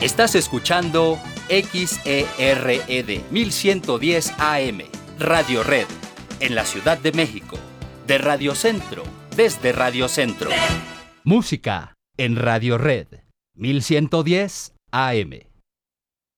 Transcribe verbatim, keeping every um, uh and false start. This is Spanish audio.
Estás escuchando X E R E D mil ciento diez A M, Radio Red, en la Ciudad de México, de Radio Centro, desde Radio Centro. Música en Radio Red, mil ciento diez A M.